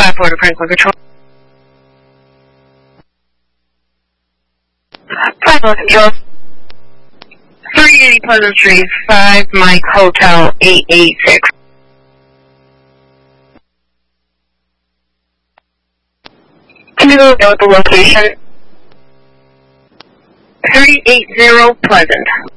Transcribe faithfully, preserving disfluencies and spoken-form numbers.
five Florida Franklin Control. five Los Angeles. three eighty Pleasant Street, five Mike Hotel eight eight six. Can you go with the location? three eighty Pleasant.